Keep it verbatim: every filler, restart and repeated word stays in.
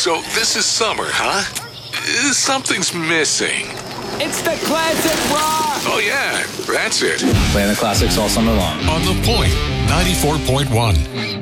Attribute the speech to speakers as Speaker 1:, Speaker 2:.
Speaker 1: So this is summer, huh? Uh, Something's missing.
Speaker 2: It's the classic rock!
Speaker 1: Oh, yeah, that's it.
Speaker 3: Playing the classics all summer long.
Speaker 1: On The Point, ninety-four point one.